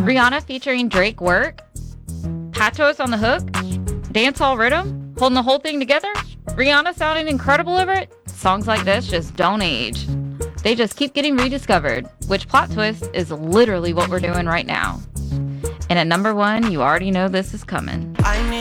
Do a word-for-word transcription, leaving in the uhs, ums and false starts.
Rihanna featuring Drake Work. Patos on the hook. Dancehall rhythm. Holding the whole thing together. Rihanna sounding incredible over it. Songs like this just don't age. They just keep getting rediscovered, which, plot twist, is literally what we're doing right now. And at number one, you already know this is coming.